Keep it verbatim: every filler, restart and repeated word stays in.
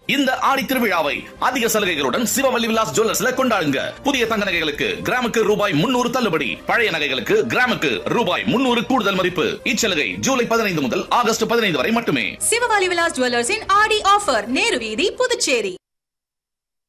இந்த ஆடி திருவிழாவை அதிக சலுகைகளுடன் சிவவல்லி விலாஸ் ஜுவல்லர்ஸ்ல கொண்டாடுங்க. புதிய தங்க நகைகளுக்கு கிராமுக்கு ரூபாய் முன்னூறு தள்ளுபடி, பழைய நகைகளுக்கு கிராமுக்கு ரூபாய் முன்னூறு கூடுதல் மதிப்பு. இச்சலுகை ஜூலை பதினைந்து முதல் ஆகஸ்ட் பதினைந்து வரை மட்டுமே. சிவவல்லி விலாஸ் ஜுவல்லர்ஸின் ஆடி ஆஃபர், நேரு வீதி, புதுச்சேரி.